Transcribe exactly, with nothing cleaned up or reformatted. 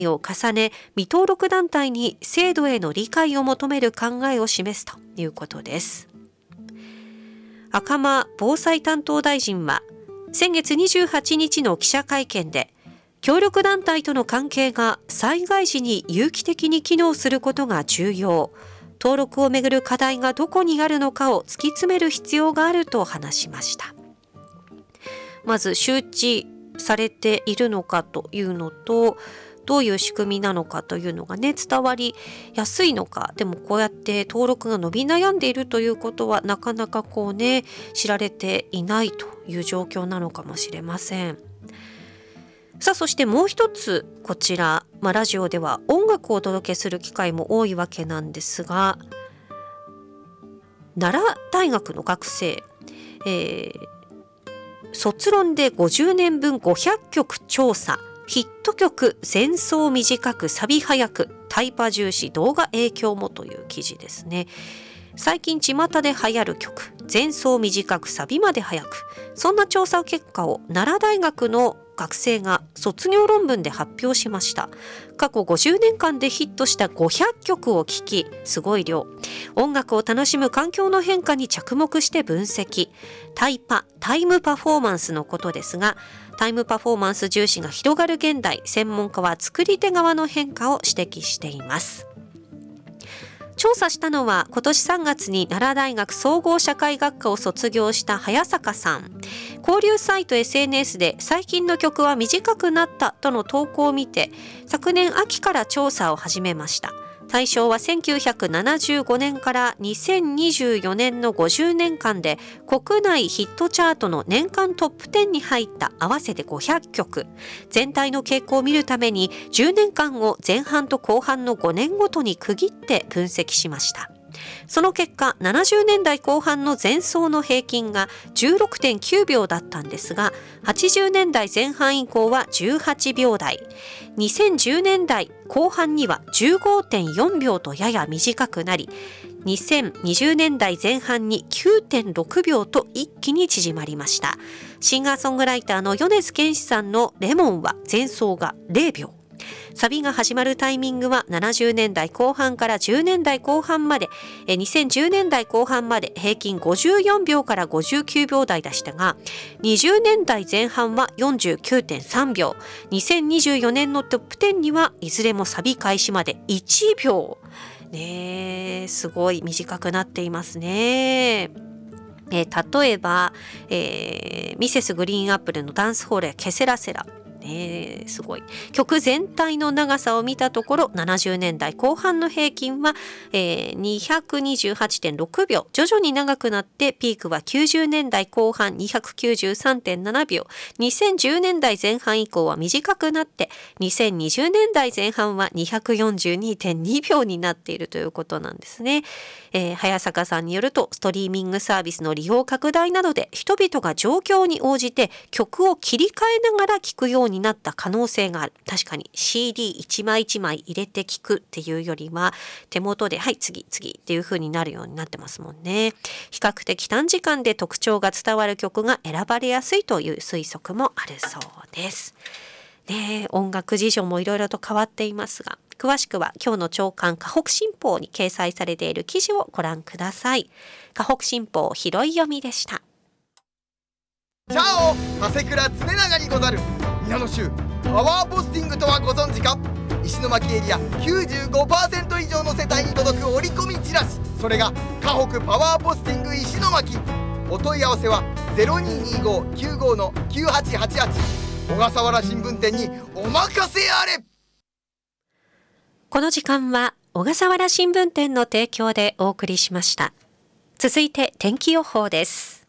を重ね、未登録団体に制度への理解を求める考えを示すということです。赤間防災担当大臣は先月にじゅうはちにちの記者会見で、協力団体との関係が災害時に有機的に機能することが重要、登録をめぐる課題がどこにあるのかを突き詰める必要があると話しました。まず周知されているのかというのと、どういう仕組みなのかというのがね伝わりやすいのか。でもこうやって登録が伸び悩んでいるということはなかなかこうね知られていないという状況なのかもしれません。さあ、そしてもう一つこちら、まあ、ラジオでは音楽をお届けする機会も多いわけなんですが、奈良大学の学生、えー、卒論でごじゅうねんぶんごひゃっきょく調査、ヒット曲前奏短くサビ早くタイパ重視動画影響もという記事ですね。最近巷で流行る曲、前奏短くサビまで早く、そんな調査結果を奈良大学の学生が卒業論文で発表しました。過去ごじゅうねんかんでヒットしたごひゃっきょくを聴き、すごい量、音楽を楽しむ環境の変化に着目して分析。タイパ、タイムパフォーマンスのことですが、タイムパフォーマンス重視が広がる現代、専門家は作り手側の変化を指摘しています。調査したのは今年さんがつに奈良大学総合社会学科を卒業した早坂さん。交流サイト エスエヌエス で最近の曲は短くなったとの投稿を見て、昨年秋から調査を始めました。対象はせんきゅうひゃくななじゅうごねんからにせんにじゅうよねんのごじゅうねんかんで国内ヒットチャートの年間トップじゅうに入った合わせてごひゃっきょく。全体の傾向を見るためにじゅうねんかんを前半と後半のごねんごとに区切って分析しました。その結果、ななじゅうねんだいこう半の前奏の平均が じゅうろくてんきゅうびょうだったんですが、はちじゅうねんだいぜん半以降はじゅうはちびょうだい、にせんじゅうねんだいこう半には じゅうごてんよんびょうとやや短くなり、にせんにじゅうねんだいぜん半に きゅうてんろくびょうと一気に縮まりました。シンガーソングライターの米津玄師さんのレモンは前奏がぜろびょう、サビが始まるタイミングはななじゅうねんだいこう半からじゅうねんだいこう半まで、にせんじゅうねんだいこう半まで平均ごじゅうよんびょうからごじゅうきゅうびょうだいでしたが、にじゅうねんだいぜん半は よんじゅうきゅうてんさんびょう、にせんにじゅうよねんのトップじゅうにはいずれもサビ開始までいちびょう。ねえ、すごい短くなっていますね。えー、例えば、えー、ミセスグリーンアップルのダンスホールやケセラセラ、ね、すごい。曲全体の長さを見たところ、ななじゅうねんだいこう半の平均は、えー、にひゃくにじゅうはちてんろくびょう、徐々に長くなってピークはきゅうじゅうねんだいこう半 にひゃくきゅうじゅうさんてんななびょう、にせんじゅうねんだいぜん半以降は短くなってにせんにじゅうねんだいぜん半は にひゃくよんじゅうにてんにびょうになっているということなんですね。えー、早坂さんによると、ストリーミングサービスの利用拡大などで人々が状況に応じて曲を切り替えながら聴くようになった可能性がある。確かに シーディーいちまいいちまい入れて聴くっていうよりは、手元ではい次次っていう風になるようになってますもんね。比較的短時間で特徴が伝わる曲が選ばれやすいという推測もあるそうです。ね、音楽事情もいろいろと変わっていますが、詳しくは今日の朝刊河北新報に掲載されている記事をご覧ください。河北新報拾い読みでした。 チャオ、長谷倉常長にござる。皆の衆、パワーポスティングとはご存知か。石巻エリア きゅうじゅうごパーセント 以上の世帯に届く折り込みチラシ、それが河北パワーポスティング石巻。お問い合わせは ゼロにーにーごーきゅうごーきゅうはちはちはち、小笠原新聞店にお任せあれ。 この時間は小笠原新聞店の提供でお送りしました。続いて天気予報です。